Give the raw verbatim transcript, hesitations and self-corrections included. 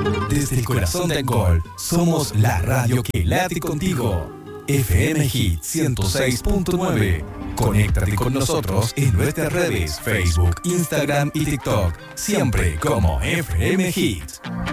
Desde el corazón de Angol, somos la radio que late contigo. F M Hit ciento seis punto nueve. Conéctate con nosotros en nuestras redes Facebook, Instagram y TikTok. Siempre como F M Hit.